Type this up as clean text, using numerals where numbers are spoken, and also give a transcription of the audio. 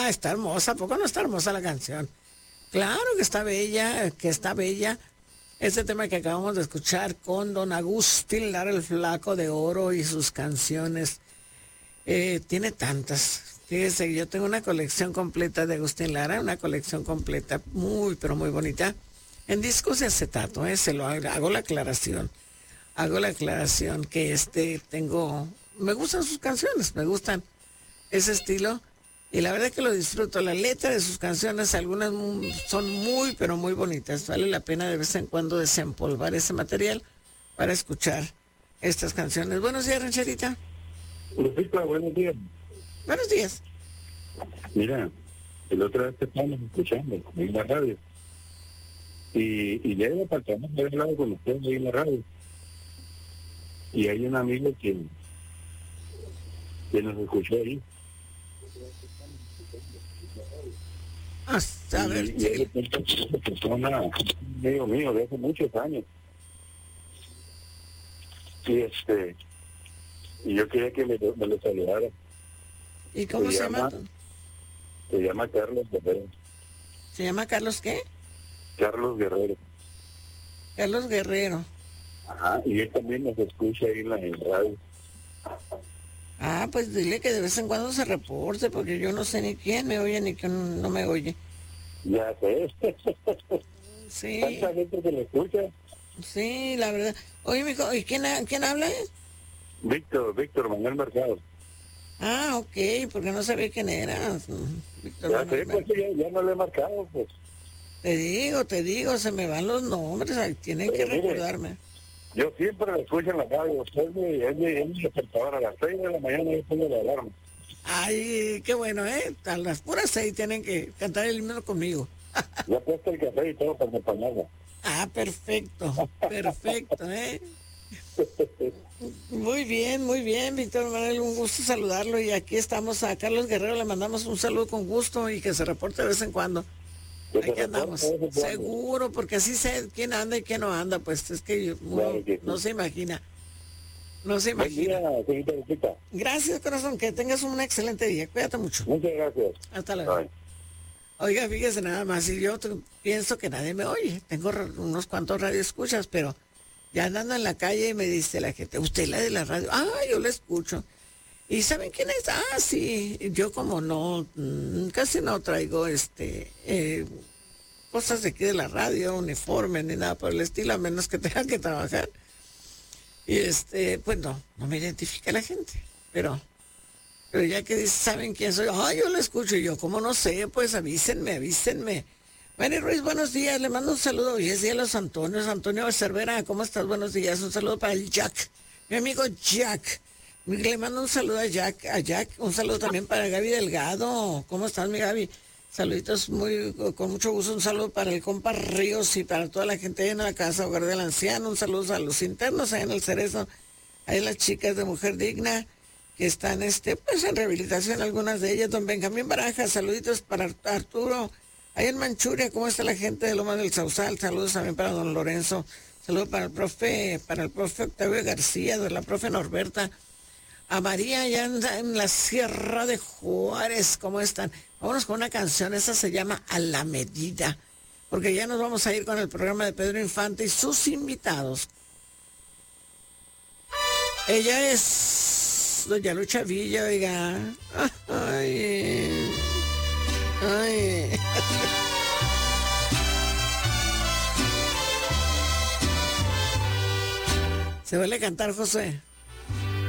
Ah, está hermosa, ¿a poco no está hermosa la canción? Claro que está bella, que está bella. Este tema que acabamos de escuchar con don Agustín Lara, el Flaco de Oro, y sus canciones. Tiene tantas. Fíjese, yo tengo una colección completa de Agustín Lara, una colección completa, muy, pero muy bonita, en discos de acetato, se lo hago la aclaración. Hago la aclaración que me gustan sus canciones, me gustan ese estilo, y la verdad que lo disfruto. La letra de sus canciones, algunas son muy, pero muy bonitas. Vale la pena de vez en cuando desempolvar ese material para escuchar estas canciones. Buenos días, Rancherita. Lupita, buenos días. Buenos días. Mira, el otro vez te estábamos escuchando en la radio. Y ya el apartamento de hablado con ustedes ahí en la radio. Y hay un amigo que nos escuchó ahí. A ver, y él es una persona, amigo mío, de hace muchos años. Y yo quería que me lo saludara. ¿Y cómo se llama? Se llama Carlos Guerrero. ¿Se llama Carlos qué? Carlos Guerrero. Carlos Guerrero. Ajá, y él también nos escucha ahí en la radio. Ah, pues dile que de vez en cuando se reporte, porque yo no sé ni quién me oye ni quién no me oye. Ya sé. Sí. ¿Tanta gente que le escucha? Sí, la verdad. Oye, mijo, ¿y quién habla? Víctor Manuel Mercado. Ah, ok, porque no sabía quién era. Víctor Ya Manuel sé, pues ya no le he marcado, pues. Te digo, se me van los nombres, ay, tienen que recordarme. Yo siempre lo escucho en la radio. Es mi despertador. A las 6 de la mañana yo pongo la alarma. Ay, qué bueno, ¿eh? A las puras 6 tienen que cantar el himno conmigo. Ya he puesto el café y todo para acompañarla. Ah, perfecto, perfecto, ¿eh? Muy bien, Víctor Manuel, un gusto saludarlo, y aquí estamos a Carlos Guerrero, le mandamos un saludo con gusto y que se reporte de vez en cuando. Aquí andamos, seguro, porque así sé quién anda y quién no anda, pues es que uno no se imagina. No se imagina. Buen día, señorita. Gracias, corazón, que tengas un excelente día, cuídate mucho. Muchas gracias. Hasta luego. Bye. Oiga, fíjese nada más, y yo pienso que nadie me oye, tengo unos cuantos radioescuchas, pero ya andando en la calle me dice la gente, ¿usted es la de la radio? Ah, yo la escucho. ¿Y saben quién es? Ah, sí, yo como no, casi no traigo cosas de aquí de la radio, uniforme, ni nada por el estilo, a menos que tenga que trabajar. Y pues no me identifica la gente, pero ya que dice, ¿saben quién soy? Ah, yo la escucho, y yo, como no sé, pues avísenme. Mary Ruiz, buenos días, le mando un saludo, hoy es día de los Antonios. Antonio Cervera, ¿cómo estás? Buenos días, un saludo para el Jack, mi amigo Jack. Le mando un saludo a Jack, un saludo también para Gaby Delgado. ¿Cómo estás, mi Gaby? Saluditos con mucho gusto, un saludo para el compa Ríos y para toda la gente ahí en la casa Hogar del Anciano, un saludo a los internos ahí en el Cerezo, ahí las chicas de Mujer Digna que están pues en rehabilitación, algunas de ellas. Don Benjamín Baraja, saluditos para Arturo, ahí en Manchuria. ¿Cómo está la gente de Loma del Sausal? Saludos también para don Lorenzo, saludos para el profe Octavio García, de la profe Norberta, a María allá en la Sierra de Juárez. ¿Cómo están? Vámonos con una canción, esa se llama A la Medida, porque ya nos vamos a ir con el programa de Pedro Infante y sus invitados. Ella es doña Lucha Villa, oiga. Ay. Se vale cantar, José.